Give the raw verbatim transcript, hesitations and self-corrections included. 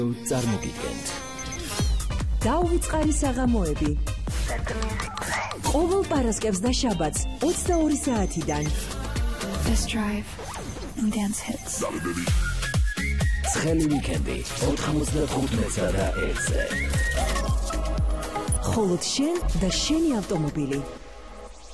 წარმოგიდგენთ. დაუვიწყარი საღამოები. ყოველ პარასკევს და შაბათს ოცდაორი საათიდან. Let's drive and dance hits. ცხელი ვიკენდი ოთხმოცდახუთმეტსა და ერთზე. ხოლოდ შენ და შენი ავტომობილი.